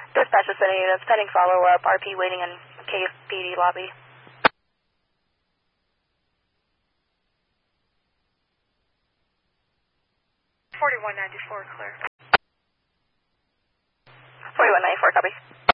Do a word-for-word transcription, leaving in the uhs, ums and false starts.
Dispatch to city units, pending follow-up, R P waiting in K P D lobby. forty-one ninety-four, clear. forty-one ninety-four, copy.